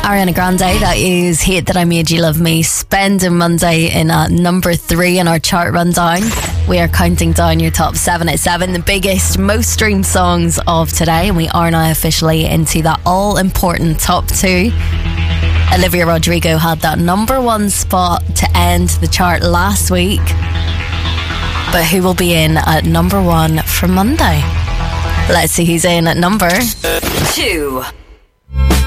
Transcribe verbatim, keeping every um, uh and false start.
Ariana Grande, that is Hate That I Made You Love Me, spending Monday in at number three in our chart rundown. We are counting down your top seven at seven, the biggest, most streamed songs of today, and we are now officially into that all-important top two. Olivia Rodrigo had that number one spot to end the chart last week, but who will be in at number one for Monday? Let's see who's in at number two.